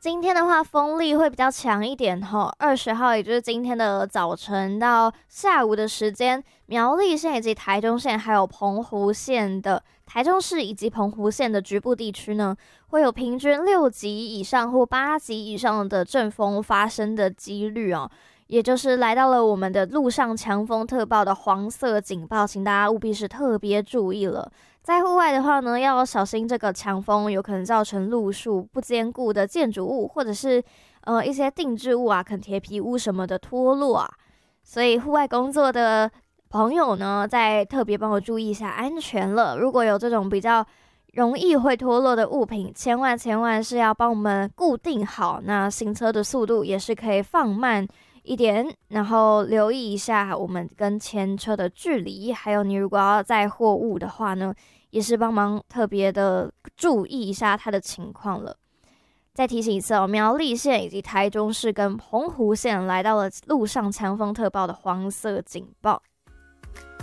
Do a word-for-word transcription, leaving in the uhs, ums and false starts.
今天的话，风力会比较强一点吼。二十号，也就是今天的早晨到下午的时间，苗栗县以及台中县，还有澎湖县的台中市以及澎湖县的局部地区呢，会有平均六级以上或八级以上的阵风发生的几率哦。也就是来到了我们的陆上强风特报的黄色警报，请大家务必是特别注意了。在户外的话呢，要小心这个强风有可能造成路树不坚固的建筑物，或者是呃一些定制物啊，可能铁皮屋什么的脱落啊。所以户外工作的朋友呢，再特别帮我注意一下安全了。如果有这种比较容易会脱落的物品，千万千万是要帮我们固定好。那行车的速度也是可以放慢一点，然后留意一下我们跟前车的距离，还有你如果要载货物的话呢，也是帮忙特别的注意一下它的情况了。再提醒一次哦，苗栗县以及台中市跟澎湖县来到了陆上强风特报的黄色警报。